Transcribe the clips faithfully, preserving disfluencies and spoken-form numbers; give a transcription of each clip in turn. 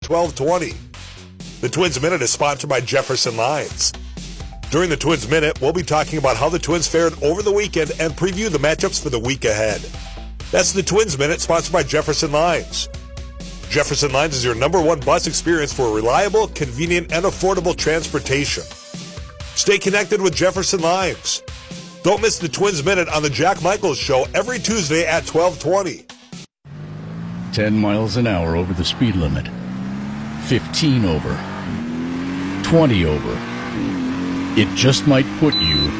twelve twenty. The Twins Minute is sponsored by Jefferson Lines. During the Twins Minute, we'll be talking about how the Twins fared over the weekend and preview the matchups for the week ahead. That's the Twins Minute, sponsored by Jefferson Lines. Jefferson Lines is your number one bus experience for reliable, convenient, and affordable transportation. Stay connected with Jefferson Lines. Don't miss the Twins Minute on the Jack Michaels Show every Tuesday at twelve twenty. ten miles an hour over the speed limit. fifteen over. twenty over. It just might put you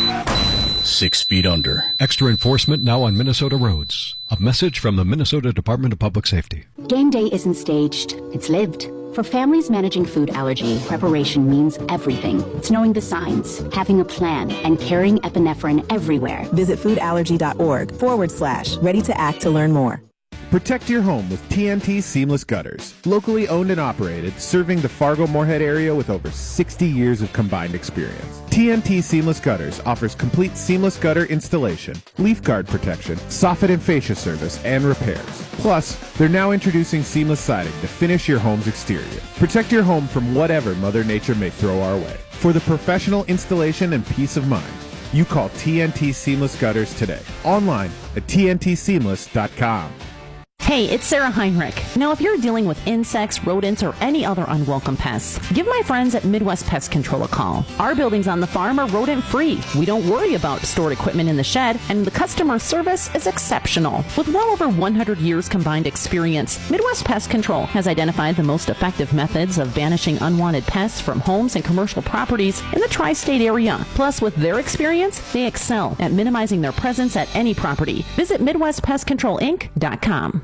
six feet under. Extra enforcement now on Minnesota roads. A message from the Minnesota Department of Public Safety. Game day isn't staged, it's lived. For families managing food allergy, preparation means everything. It's knowing the signs, having a plan, and carrying epinephrine everywhere. Visit foodallergy.org forward slash ready to act to learn more. Protect your home with T N T Seamless Gutters. Locally owned and operated, serving the Fargo-Moorhead area with over sixty years of combined experience. T N T Seamless Gutters offers complete seamless gutter installation, leaf guard protection, soffit and fascia service, and repairs. Plus, they're now introducing seamless siding to finish your home's exterior. Protect your home from whatever Mother Nature may throw our way. For the professional installation and peace of mind, you call T N T Seamless Gutters today. Online at T N T seamless dot com. Hey, it's Sarah Heinrich. Now, if you're dealing with insects, rodents, or any other unwelcome pests, give my friends at Midwest Pest Control a call. Our buildings on the farm are rodent-free. We don't worry about stored equipment in the shed, and the customer service is exceptional. With well over one hundred years combined experience, Midwest Pest Control has identified the most effective methods of banishing unwanted pests from homes and commercial properties in the tri-state area. Plus, with their experience, they excel at minimizing their presence at any property. Visit Midwest Pest Control Inc dot com.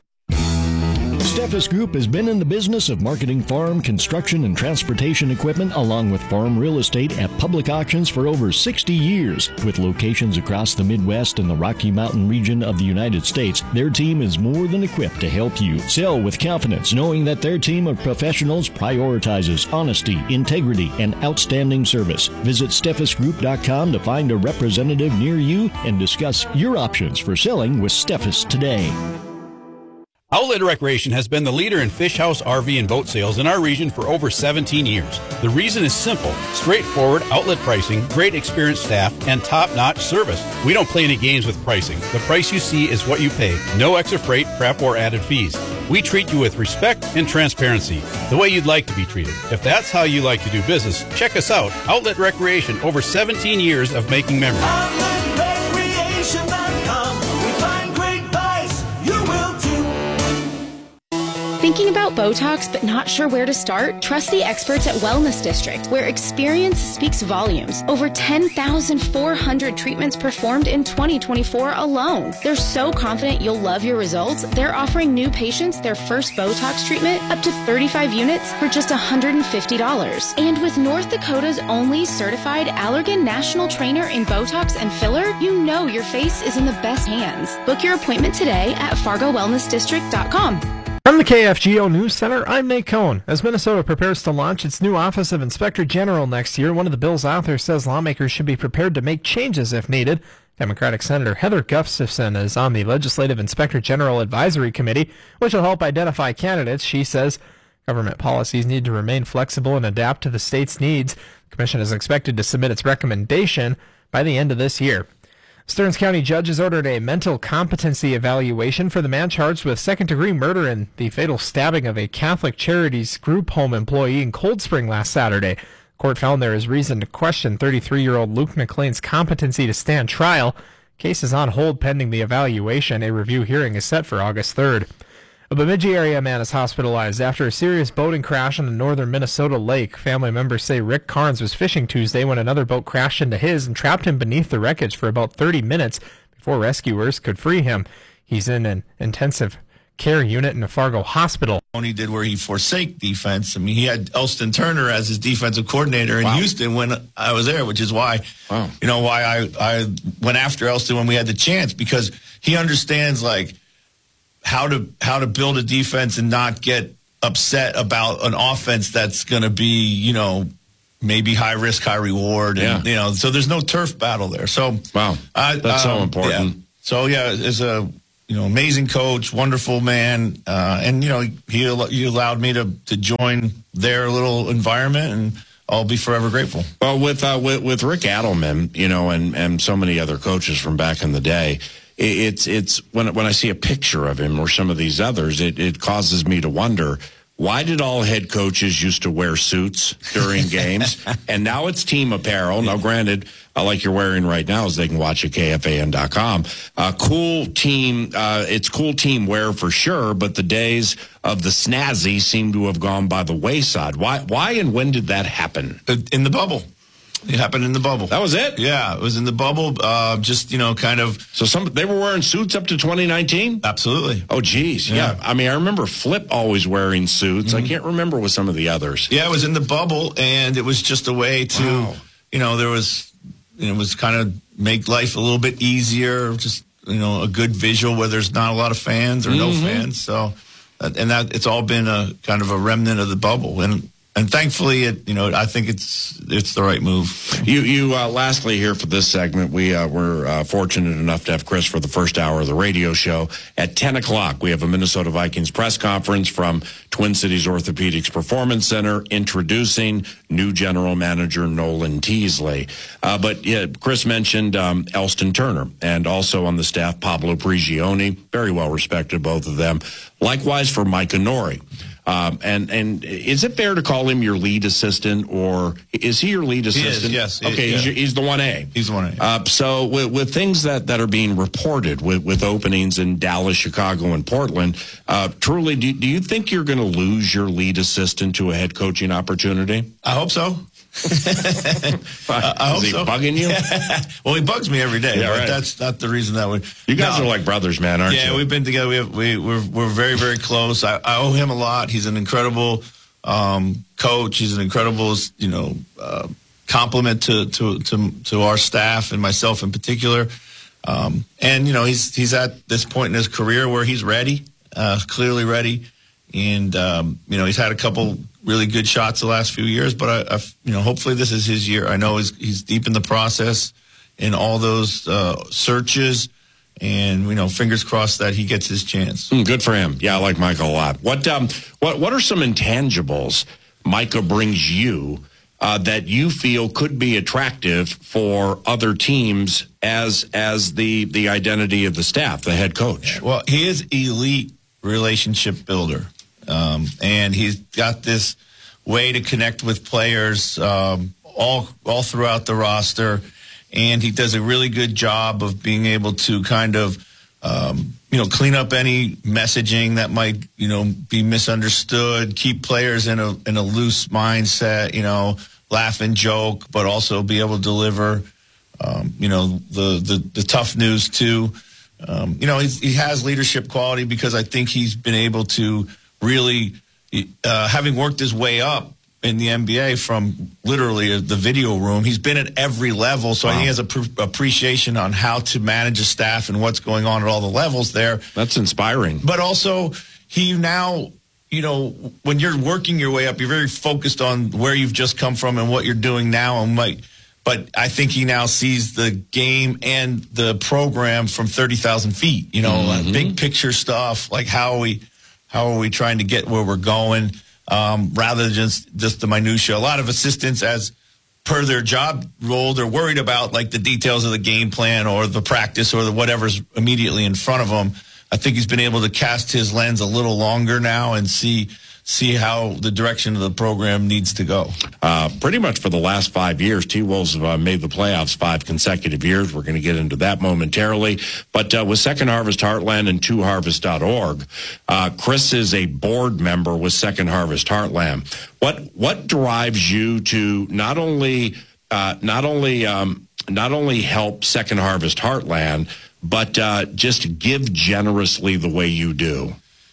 Steffes Group has been in the business of marketing farm, construction, and transportation equipment along with farm real estate at public auctions for over sixty years. With locations across the Midwest and the Rocky Mountain region of the United States, their team is more than equipped to help you sell with confidence, knowing that their team of professionals prioritizes honesty, integrity, and outstanding service. Visit Steffes Group dot com to find a representative near you and discuss your options for selling with Steffes today. Outlet Recreation has been the leader in fish house, R V, and boat sales in our region for over seventeen years. The reason is simple: straightforward outlet pricing, great experienced staff, and top-notch service. We don't play any games with pricing. The price you see is what you pay. No extra freight, prep, or added fees. We treat you with respect and transparency, the way you'd like to be treated. If that's how you like to do business, check us out. Outlet Recreation, over seventeen years of making memories. outlet recreation dot com. We find great buys. You will too. Thinking about Botox but not sure where to start? Trust the experts at Wellness District, where experience speaks volumes. Over ten thousand four hundred treatments performed in twenty twenty-four alone. They're so confident you'll love your results, they're offering new patients their first Botox treatment up to thirty-five units for just one hundred fifty dollars. And with North Dakota's only certified Allergan National Trainer in Botox and filler, you know your face is in the best hands. Book your appointment today at fargo wellness district dot com. From the K F G O News Center, I'm Nate Cohn. As Minnesota prepares to launch its new Office of Inspector General next year, one of the bill's authors says lawmakers should be prepared to make changes if needed. Democratic Senator Heather Gustafson is on the Legislative Inspector General Advisory Committee, which will help identify candidates. She says government policies need to remain flexible and adapt to the state's needs. The commission is expected to submit its recommendation by the end of this year. Stearns County judges ordered a mental competency evaluation for the man charged with second-degree murder in the fatal stabbing of a Catholic Charities group home employee in Cold Spring last Saturday. Court found there is reason to question thirty-three-year-old Luke McLean's competency to stand trial. Case is on hold pending the evaluation. A review hearing is set for August third. A Bemidji area man is hospitalized after a serious boating crash on a northern Minnesota lake. Family members say Rick Carnes was fishing Tuesday when another boat crashed into his and trapped him beneath the wreckage for about thirty minutes before rescuers could free him. He's in an intensive care unit in a Fargo hospital. He did where he forsake defense. I mean, he had Elston Turner as his defensive coordinator in wow. Houston when I was there, which is why, wow. you know, why I, I went after Elston when we had the chance, because he understands, like, how to how to build a defense and not get upset about an offense that's going to be, you know, maybe high risk, high reward. And, yeah. you know, so there's no turf battle there. So, wow, uh, that's um, so important. Yeah. So, yeah, as a you know, amazing coach, wonderful man, uh, and you know, he he allowed me to to join their little environment, and I'll be forever grateful. Well, with uh, with, with Rick Adelman, you know, and, and so many other coaches from back in the day, it, it's it's when when I see a picture of him or some of these others, it, it causes me to wonder, why did all head coaches used to wear suits during games, and now it's team apparel? Now, granted, uh, like you're wearing right now, as they can watch at K F A N dot com. Uh, cool team, uh, it's cool team wear for sure, but the days of the snazzy seem to have gone by the wayside. Why? Why and when did that happen? In the bubble. It happened in the bubble. That was it? Yeah, it was in the bubble. Uh, just, you know, kind of. So some they were wearing suits up to twenty nineteen? Absolutely. Oh, geez. Yeah. yeah. I mean, I remember Flip always wearing suits. Mm-hmm. I can't remember with some of the others. Yeah, it was in the bubble, and it was just a way to, wow. you know, there was, you know, it was kind of make life a little bit easier, just, you know, a good visual where there's not a lot of fans or mm-hmm. no fans. So, and that it's all been a kind of a remnant of the bubble. And, And thankfully, it, you know, I think it's it's the right move. You, you. Uh, lastly, here for this segment, we uh, were uh, fortunate enough to have Chris for the first hour of the radio show. At ten o'clock, we have a Minnesota Vikings press conference from Twin Cities Orthopedics Performance Center introducing new general manager Nolan Teasley. Uh, but yeah, Chris mentioned um, Elston Turner, and also on the staff, Pablo Prigioni, very well respected, both of them. Likewise for Micah Nori. Um, and, and is it fair to call him your lead assistant, or is he your lead assistant? He is, yes. Okay, yeah. he's, your, he's the one A. He's the one A. Uh, so with, with things that, that are being reported with, with openings in Dallas, Chicago, and Portland, uh, truly, do, do you think you're going to lose your lead assistant to a head coaching opportunity? I hope so. uh, I hope Is he so. bugging you? Well, he bugs me every day. Yeah, but right. That's not the reason that we. You guys no. are like brothers, man, aren't yeah, you? Yeah, we've been together. We have, we we're we're very very close. I, I owe him a lot. He's an incredible um, coach. He's an incredible, you know, uh, compliment to, to to to our staff and myself in particular. Um, and you know, he's he's at this point in his career where he's ready, uh, clearly ready, and um, you know, he's had a couple really good shots the last few years, but I, I, you know, hopefully this is his year. I know he's, he's deep in the process in all those uh, searches, and you know, fingers crossed that he gets his chance. Mm, good for him. Yeah, I like Micah a lot. What um, what what are some intangibles Micah brings you uh, that you feel could be attractive for other teams as as the the identity of the staff, the head coach? Well, he is elite relationship builder. Um, and he's got this way to connect with players um, all all throughout the roster, and he does a really good job of being able to kind of um, you know clean up any messaging that might you know be misunderstood, keep players in a in a loose mindset, you know, laugh and joke, but also be able to deliver um, you know the, the the tough news too. Um, you know, he's, he has leadership quality because I think he's been able to really, uh, having worked his way up in the N B A from literally the video room, he's been at every level. So wow. I think he has a pr- appreciation on how to manage a staff and what's going on at all the levels there. That's inspiring. But also, he now, you know, when you're working your way up, you're very focused on where you've just come from and what you're doing now and what. But I think he now sees the game and the program from thirty thousand feet, you know, mm-hmm. like big picture stuff, like how are we, how are we trying to get where we're going, um, rather than just, just the minutia. A lot of assistants, as per their job role, they're worried about like the details of the game plan or the practice or the whatever's immediately in front of them. I think he's been able to cast his lens a little longer now and see see how the direction of the program needs to go. Uh, pretty much for the last five years, T-Wolves have uh, made the playoffs five consecutive years. We're going to get into that momentarily. But uh, with Second Harvest Heartland and two harvest dot org, uh, Chris is a board member with Second Harvest Heartland. What what drives you to not only uh, not only um, not only help Second Harvest Heartland, but uh, just give generously the way you do?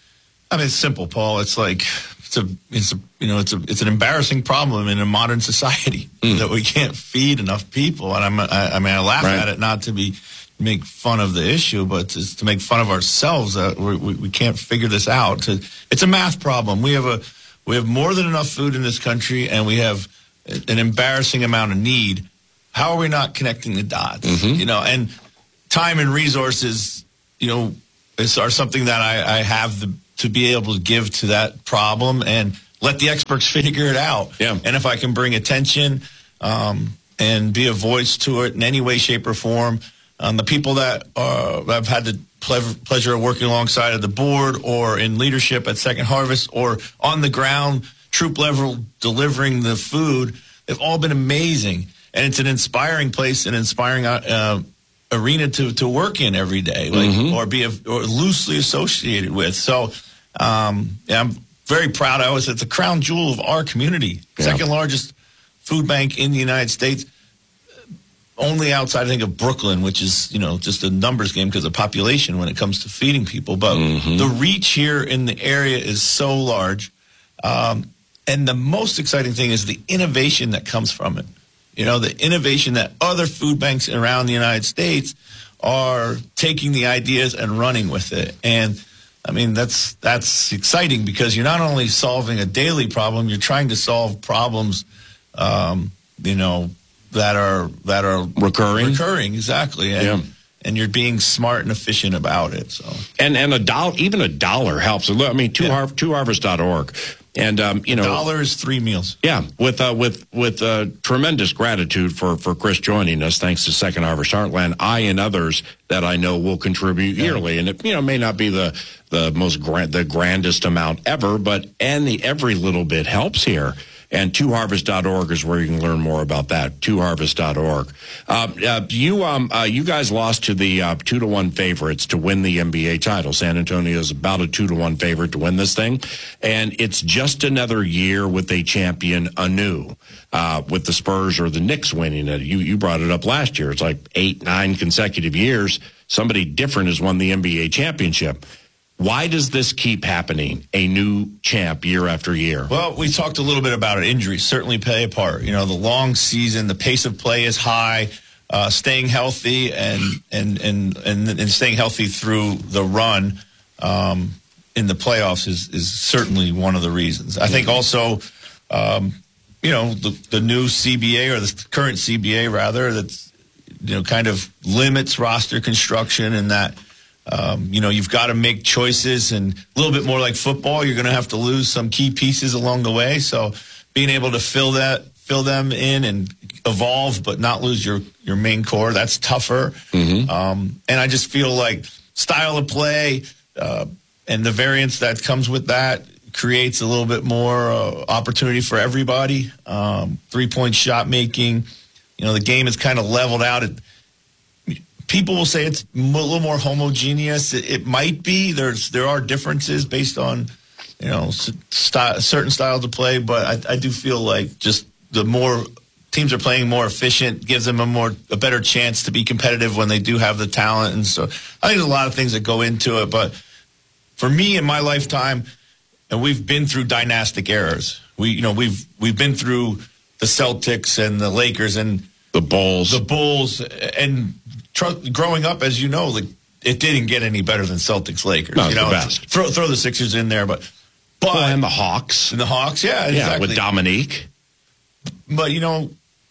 I mean, it's simple, Paul. It's like it's a, it's a, you know, it's a, it's an embarrassing problem in a modern society mm. that we can't feed enough people. And I'm, I, I mean, I laugh right. at it not to be make fun of the issue, but to, to make fun of ourselves that we, we, we can't figure this out. To, it's a math problem. We have a, we have more than enough food in this country, and we have an embarrassing amount of need. How are we not connecting the dots? Mm-hmm. You know, and time and resources, you know. is, are something that I, I have the, to be able to give to that problem and let the experts figure it out. Yeah. And if I can bring attention um, and be a voice to it in any way, shape, or form, um, the people that uh, I've had the ple- pleasure of working alongside of the board or in leadership at Second Harvest or on the ground, troop level, delivering the food, they've all been amazing. And it's an inspiring place, an inspiring uh, arena to, to work in every day, like mm-hmm. or be a, or loosely associated with. So um, yeah, I'm very proud. I was it's a crown jewel of our community, yeah. second largest food bank in the United States, only outside I think of Brooklyn, which is you know just a numbers game because of population when it comes to feeding people. But mm-hmm. the reach here in the area is so large, um, and the most exciting thing is the innovation that comes from it. You know, the innovation that other food banks around the United States are taking the ideas and running with it. And, I mean, that's that's exciting because you're not only solving a daily problem, you're trying to solve problems, um, you know, that are that are recurring. Recurring, exactly. And, yeah. and you're being smart and efficient about it. So And and a dollar, even a dollar helps. I mean, two yeah. har- two harvest dot org. And um, you know, a dollar is three meals. Yeah, with uh, with with uh, tremendous gratitude for for Chris joining us. Thanks to Second Harvest Heartland, I and others that I know will contribute yeah. yearly, and it you know may not be the the most grand, the grandest amount ever, but and the every little bit helps here. And two harvest dot org is where you can learn more about that. two harvest dot org. Uh, uh, you um uh, you guys lost to the uh, two to one favorites to win the N B A title. San Antonio is about a two to one favorite to win this thing, and it's just another year with a champion anew. Uh, with the Spurs or the Knicks winning it, you you brought it up last year. It's like eight nine consecutive years. Somebody different has won the N B A championship. Why does this keep happening, a new champ year after year? Well, we talked a little bit about it. Injuries certainly play a part. You know, the long season, the pace of play is high, uh, staying healthy and, and, and, and, and staying healthy through the run um, in the playoffs is, is certainly one of the reasons. I think also, um, you know, the, the new C B A or the current C B A rather, that's, you know, kind of limits roster construction and that, Um, you know, you've got to make choices, and a little bit more like football, you're going to have to lose some key pieces along the way. So being able to fill that, fill them in and evolve, but not lose your, your main core, that's tougher. Mm-hmm. Um, and I just feel like style of play uh, and the variance that comes with that creates a little bit more uh, opportunity for everybody. Um, three-point shot making, you know, the game is kind of leveled out at people will say it's a little more homogeneous. It, it might be. There's there are differences based on, you know, st- certain styles of play, but I, I do feel like just the more teams are playing more efficient gives them a more a better chance to be competitive when they do have the talent. And so I think there's a lot of things that go into it. But for me in my lifetime, and we've been through dynastic eras. We you know we've we've been through the Celtics and the Lakers and the Bulls, the Bulls, and. Tr- growing up, as you know, like it didn't get any better than Celtics Lakers. No, you know, the best. Throw, throw the Sixers in there, but but well, and the Hawks, and the Hawks, yeah, yeah, exactly. with Dominique. But you know,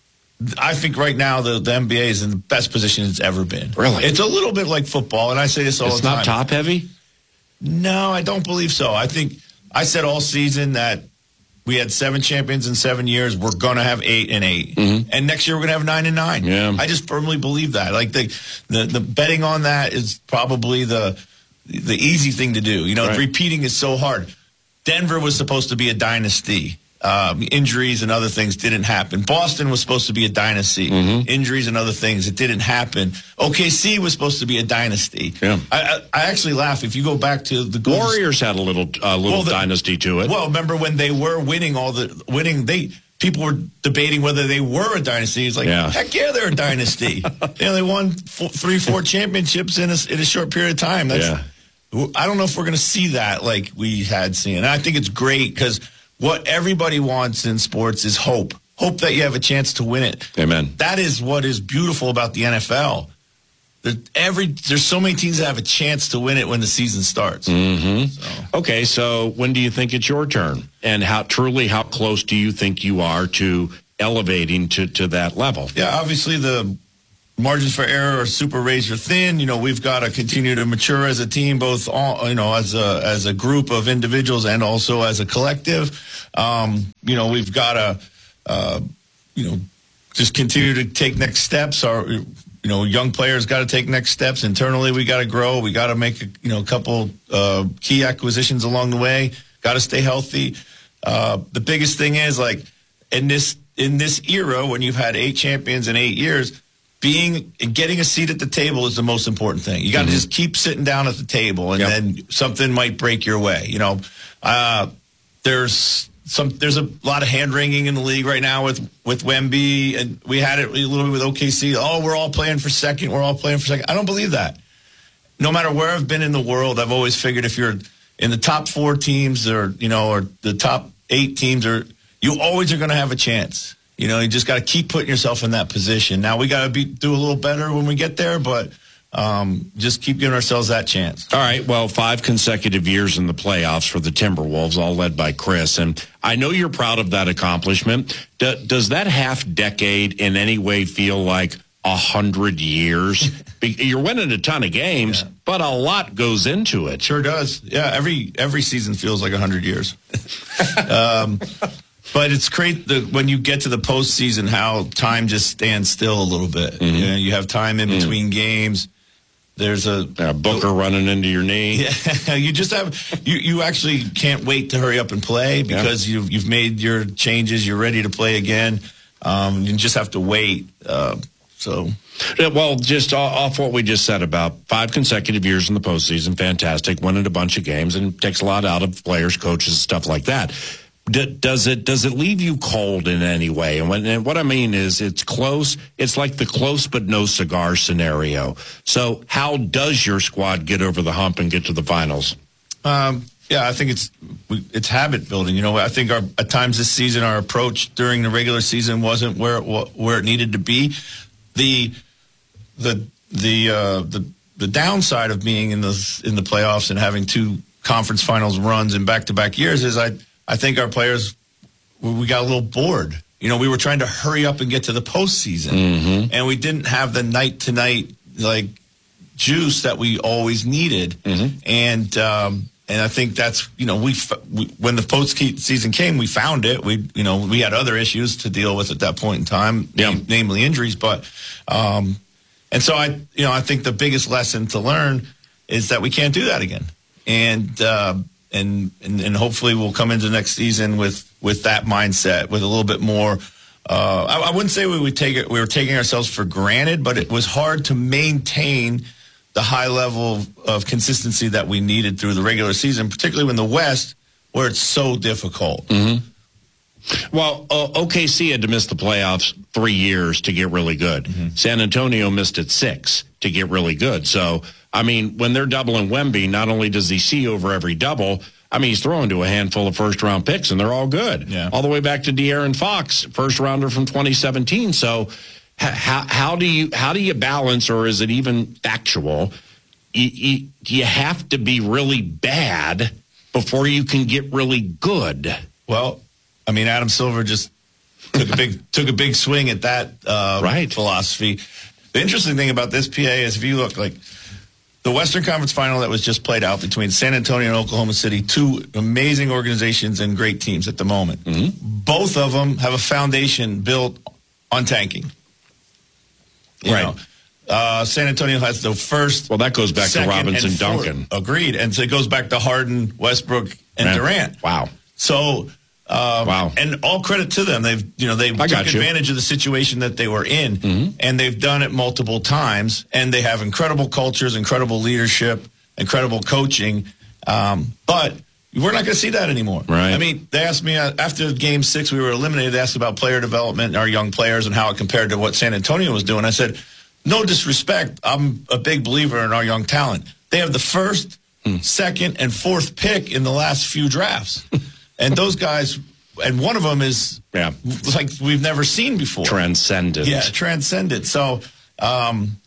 I think right now the, the N B A is in the best position it's ever been. Really, it's a little bit like football, and I say this all it's the time. It's not top heavy. No, I don't believe so. I think I said all season that. We had seven champions in seven years. We're going to have eight and eight. Mm-hmm. And next year we're going to have nine and nine. Yeah. I just firmly believe that. Like the, the, the betting on that is probably the the easy thing to do. You know, right. repeating is so hard. Denver was supposed to be a dynasty. Um, injuries and other things didn't happen. Boston was supposed to be a dynasty. Mm-hmm. Injuries and other things, it didn't happen. O K C was supposed to be a dynasty. Yeah. I, I, I actually laugh. If you go back to the Golden Warriors had a little uh, little well, the, dynasty to it. Well, remember when they were winning all the winning, they people were debating whether they were a dynasty. It's like, yeah. heck yeah, they're a dynasty. You know, they won four, three, four championships in a, in a short period of time. That's, yeah. I don't know if we're going to see that like we had seen. And I think it's great because what everybody wants in sports is hope. Hope that you have a chance to win it. Amen. That is what is beautiful about the N F L. There, every there's so many teams that have a chance to win it when the season starts. Mm-hmm. So. Okay, so when do you think it's your turn? And how truly, how close do you think you are to elevating to, to that level? Yeah, obviously the margins for error are super razor thin. You know, we've got to continue to mature as a team, both all, you know, as a as a group of individuals and also as a collective. Um, you know, we've got to, uh, you know, just continue to take next steps. Our, you know, young players got to take next steps. Internally, we got to grow. We got to make, a, you know, a couple uh, key acquisitions along the way. Got to stay healthy. Uh, the biggest thing is, like, in this in this era, when you've had eight champions in eight years, being getting a seat at the table is the most important thing. You got to mm-hmm. just keep sitting down at the table, and yep. then something might break your way. You know, uh, there's some there's a lot of hand wringing in the league right now with with Wemby, and we had it a little bit with O K C. Oh, we're all playing for second. We're all playing for second. I don't believe that. No matter where I've been in the world, I've always figured if you're in the top four teams, or you know, or the top eight teams, or you always are going to have a chance. You know, you just got to keep putting yourself in that position. Now, we got to be do a little better when we get there, but um, just keep giving ourselves that chance. All right, well, five consecutive years in the playoffs for the Timberwolves, all led by Chris. And I know you're proud of that accomplishment. Do, does that half decade in any way feel like a hundred years? You're winning a ton of games, yeah. but a lot goes into it. Sure does. Yeah, every every season feels like a hundred years. um But it's great that when you get to the postseason, how time just stands still a little bit. Mm-hmm. You know, you have time in between mm-hmm. games. There's a, a Booker a, running into your knee. Yeah, you just have you. You actually can't wait to hurry up and play because yeah. you've you've made your changes. You're ready to play again. Um, you just have to wait. Uh, so. Well, just off what we just said about five consecutive years in the postseason, fantastic, winning a bunch of games, and takes a lot out of players, coaches, stuff like that. D- does it does it leave you cold in any way? And, when, and what I mean is, it's close. It's like the close but no cigar scenario. So, how does your squad get over the hump and get to the finals? Um, yeah, I think it's it's habit building. You know, I think our, at times this season, our approach during the regular season wasn't where it, where it needed to be. The the the uh, the the downside of being in the in the playoffs and having two conference finals runs in back to back years is I. I think our players, we got a little bored. You know, we were trying to hurry up and get to the postseason, mm-hmm. and we didn't have the night-to-night, like, juice that we always needed. Mm-hmm. And um, and I think that's, you know, we, we when the postseason came, we found it. We, you know, we had other issues to deal with at that point in time, yeah. nam- namely injuries. But, um, and so I, you know, I think the biggest lesson to learn is that we can't do that again. And, uh, And, and and hopefully we'll come into next season with, with that mindset, with a little bit more. Uh, I, I wouldn't say we would take it. We were taking ourselves for granted, but it was hard to maintain the high level of, of consistency that we needed through the regular season, particularly in the West, where it's so difficult. Mm-hmm. Well, uh, O K C had to miss the playoffs three years to get really good. Mm-hmm. San Antonio missed it six to get really good. So, I mean, when they're doubling Wemby, not only does he see over every double, I mean, he's throwing to a handful of first-round picks, and they're all good. Yeah. All the way back to De'Aaron Fox, first-rounder from twenty seventeen. So how, how do you how do you balance, or is it even factual? You, you, you have to be really bad before you can get really good. Well, I mean, Adam Silver just took a big took a big swing at that uh, right. philosophy. The interesting thing about this, P A, is if you look, like, the Western Conference Final that was just played out between San Antonio and Oklahoma City, two amazing organizations and great teams at the moment. Mm-hmm. Both of them have a foundation built on tanking. You right. know, uh, San Antonio has the first. Well, that goes back to Robinson Duncan. Agreed. And so it goes back to Harden, Westbrook, and Man. Durant. Wow. So. Um, wow! And all credit to them. They've, you know, they took advantage of the situation that they were in, mm-hmm. and they've done it multiple times. And they have incredible cultures, incredible leadership, incredible coaching. Um, but we're not going to see that anymore. Right? I mean, they asked me uh, after Game Six, we were eliminated. They asked about player development, our young players, and how it compared to what San Antonio was doing. I said, no disrespect, I'm a big believer in our young talent. They have the first, mm. second, and fourth pick in the last few drafts. And those guys, and one of them is yeah. like we've never seen before. Transcendent. Yeah, transcendent. So, um,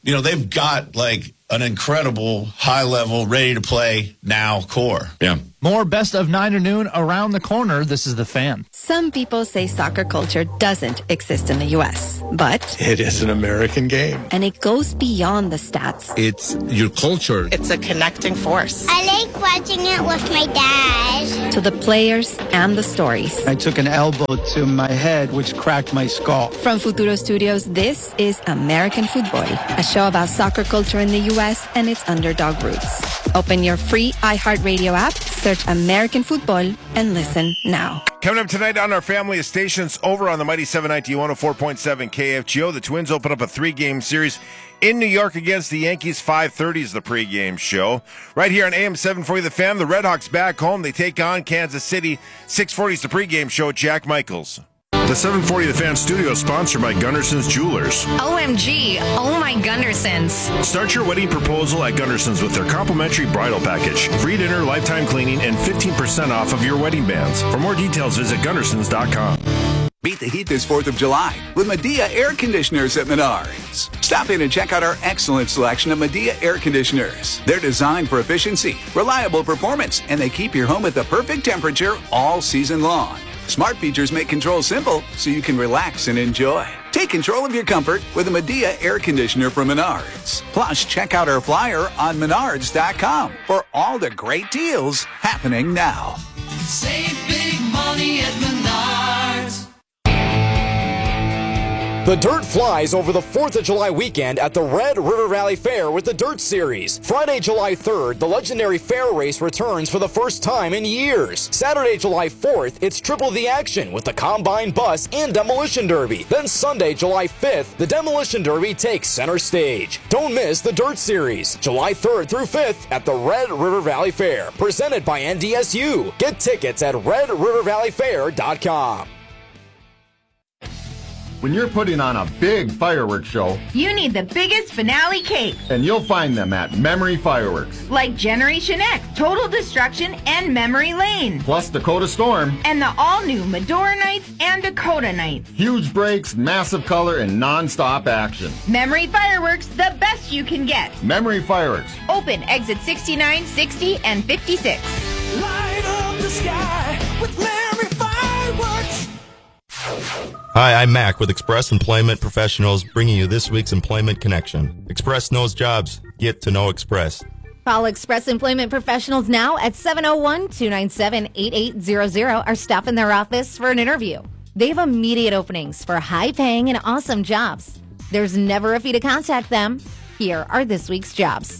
you know, they've got like an incredible high level, ready to play now core. Yeah. More Best of nine to noon around the corner. This is The Fan. Some people say soccer culture doesn't exist in the U S, but it is an American game. And it goes beyond the stats. It's your culture. It's a connecting force. I like watching it with my dad. To the players and the stories. I took an elbow to my head, which cracked my skull. From Futuro Studios, this is American Football, a show about soccer culture in the U S and its underdog roots. Open your free iHeartRadio app, search American Football, and listen now. Coming up tonight on our family of stations over on the Mighty seven ninety, one oh four point seven K F G O, the Twins open up a three-game series in New York against the Yankees. five thirty is the pregame show. Right here on A M seven forty The Fan, the Redhawks back home. They take on Kansas City. six forty is the pregame show. Jack Michaels. The seven forty The Fan studio is sponsored by Gunderson's Jewelers. O M G, oh my Gundersons. Start your wedding proposal at Gunderson's with their complimentary bridal package, free dinner, lifetime cleaning, and fifteen percent off of your wedding bands. For more details, visit Gundersons dot com. Beat the heat this fourth of July with Medea air conditioners at Menards. Stop in and check out our excellent selection of Medea air conditioners. They're designed for efficiency, reliable performance, and they keep your home at the perfect temperature all season long. Smart features make control simple so you can relax and enjoy. Take control of your comfort with a Medea air conditioner from Menards. Plus, check out our flyer on Menards dot com for all the great deals happening now. Save big money at Menards. The dirt flies over the fourth of July weekend at the Red River Valley Fair with the Dirt Series. Friday, July third, the legendary fair race returns for the first time in years. Saturday, July fourth, it's triple the action with the Combine Bus and Demolition Derby. Then Sunday, July fifth, the Demolition Derby takes center stage. Don't miss the Dirt Series, July third through fifth at the Red River Valley Fair, presented by N D S U. Get tickets at red river valley fair dot com. When you're putting on a big fireworks show, you need the biggest finale cake. And you'll find them at Memory Fireworks. Like Generation X, Total Destruction, and Memory Lane. Plus Dakota Storm. And the all-new Medora Nights and Dakota Nights. Huge breaks, massive color, and non-stop action. Memory Fireworks, the best you can get. Memory Fireworks. Open exit sixty-nine, sixty, and fifty-six. Light up the sky with Memory Fireworks. Hi, I'm Mac with Express Employment Professionals, bringing you this week's Employment Connection. Express knows jobs. Get to know Express. Call Express Employment Professionals now at seven oh one, two nine seven, eight eight zero zero or stop in their office for an interview. They have immediate openings for high-paying and awesome jobs. There's never a fee to contact them. Here are this week's jobs.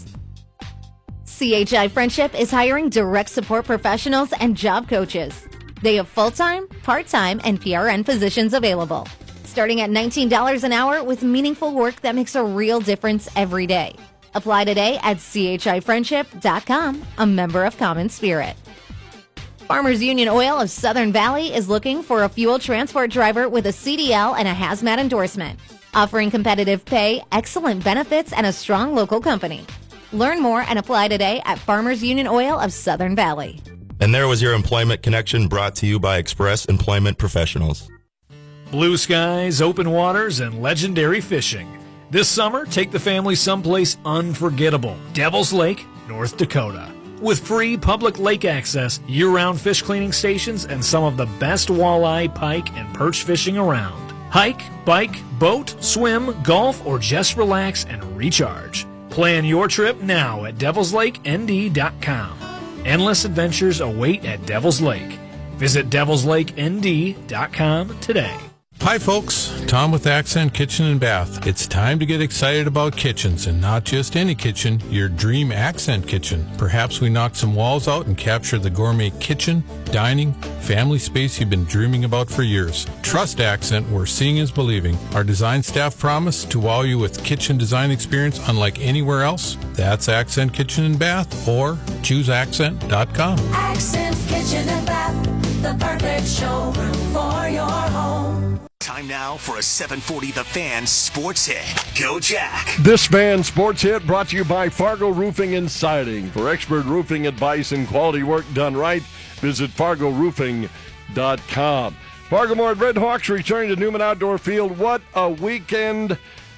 C H I Friendship is hiring direct support professionals and job coaches. They have full-time, part-time, and P R N positions available, starting at nineteen dollars an hour with meaningful work that makes a real difference every day. Apply today at c h i friendship dot com, a member of Common Spirit. Farmers Union Oil of Southern Valley is looking for a fuel transport driver with a C D L and a hazmat endorsement, offering competitive pay, excellent benefits, and a strong local company. Learn more and apply today at Farmers Union Oil of Southern Valley. And there was your Employment Connection, brought to you by Express Employment Professionals. Blue skies, open waters, and legendary fishing. This summer, take the family someplace unforgettable. Devil's Lake, North Dakota. With free public lake access, year-round fish cleaning stations, and some of the best walleye, pike, and perch fishing around. Hike, bike, boat, swim, golf, or just relax and recharge. Plan your trip now at devils lake n d dot com. Endless adventures await at Devil's Lake. Visit devils lake n d dot com today. Hi folks, Tom with Accent Kitchen and Bath. It's time to get excited about kitchens, and not just any kitchen, your dream Accent kitchen. Perhaps we knock some walls out and capture the gourmet kitchen, dining, family space you've been dreaming about for years. Trust Accent, where seeing is believing. Our design staff promise to wow you with kitchen design experience unlike anywhere else. That's Accent Kitchen and Bath, or choose accent dot com. Accent Kitchen and Bath, the perfect showroom for your home. Time now for a seven forty The Fan Sports Hit. Go Jack. This Fan Sports Hit brought to you by Fargo Roofing and Siding. For expert roofing advice and quality work done right, visit fargo roofing dot com. Fargo Moore Red Hawks returning to Newman Outdoor Field. What a weekend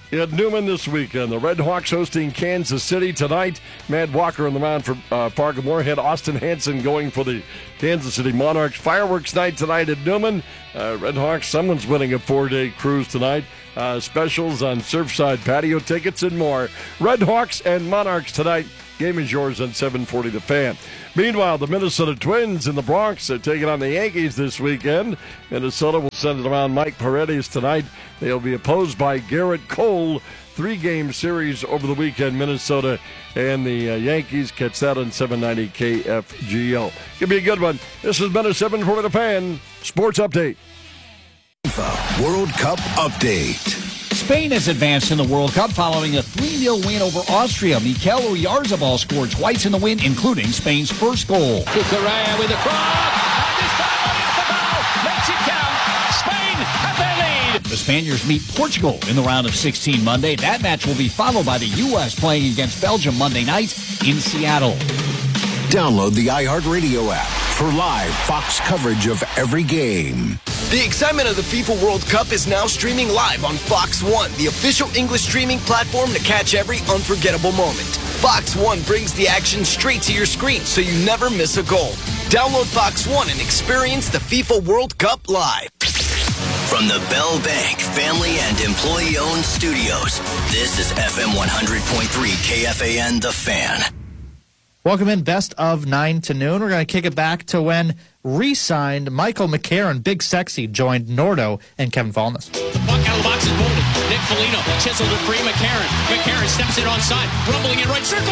at Newman this weekend. The Red Hawks hosting Kansas City tonight. Matt Walker on the mound for uh, Fargo Moorhead. Austin Hanson going for the Kansas City Monarchs. Fireworks night tonight at Newman. Uh, Red Hawks, someone's winning a four-day cruise tonight. Uh, specials on Surfside patio tickets and more. Red Hawks and Monarchs tonight. Game is yours on seven forty The Fan. Meanwhile, the Minnesota Twins in the Bronx are taking on the Yankees this weekend. Minnesota will send it around Mike Paredes tonight. They'll be opposed by Garrett Cole. Three-game series over the weekend, Minnesota and the uh, Yankees. Catch that on seven ninety K F G O. Give me a good one. This has been a seven forty The Fan Sports Update. FIFA World Cup Update. Spain has advanced in the World Cup following a three nil win over Austria. Mikel Oyarzabal scored twice in the win, including Spain's first goal. Cucurella with the cross, and this time off the goal. Makes it count. Spain have their lead. The Spaniards meet Portugal in the round of sixteen Monday. That match will be followed by the U S playing against Belgium Monday night in Seattle. Download the iHeartRadio app for live Fox coverage of every game. The excitement of the FIFA World Cup is now streaming live on Fox One, the official English streaming platform to catch every unforgettable moment. Fox One brings the action straight to your screen so you never miss a goal. Download Fox One and experience the FIFA World Cup live. From the Bell Bank family and employee-owned studios, this is F M one hundred point three K F A N The Fan. Welcome in, best of nine to noon. We're going to kick it back to when re-signed Michael McCarron, Big Sexy, joined Nordo and Kevin Fallness. The puck out of the box is bolted. Nick Foligno chiseled it free. McCarron. McCarron steps it onside, rumbling in right circle.